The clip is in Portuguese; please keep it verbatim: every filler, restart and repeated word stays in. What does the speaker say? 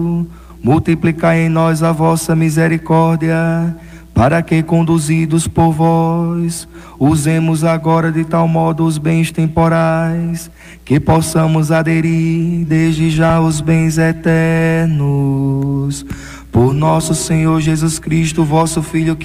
multiplicai em nós a vossa misericórdia, para que, conduzidos por vós, usemos agora de tal modo os bens temporais, que possamos aderir desde já aos bens eternos. Por nosso Senhor Jesus Cristo, vosso Filho, que